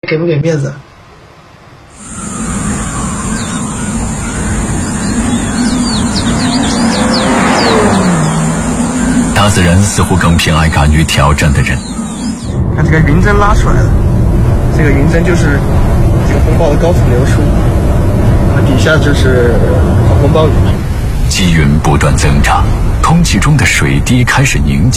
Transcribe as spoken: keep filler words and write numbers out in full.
给不给面子？ 大自然似乎更偏爱敢于挑战的人。 看这个云针拉出来了，这个云针就是这个风暴的高层流出，那底下就是狂风暴雨。 积云不断增长，空气中的水滴开始凝结。